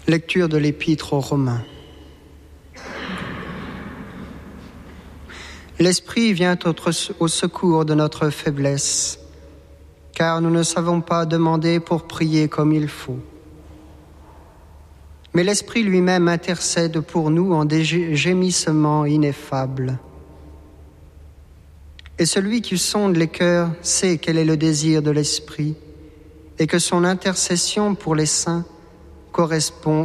Lecture de l'Épître aux Romains. L'Esprit vient au secours de notre faiblesse, car nous ne savons pas demander pour prier comme il faut. Mais l'Esprit lui-même intercède pour nous en des gémissements ineffables. Et celui qui sonde les cœurs sait quel est le désir de l'Esprit, et que son intercession pour les saints correspond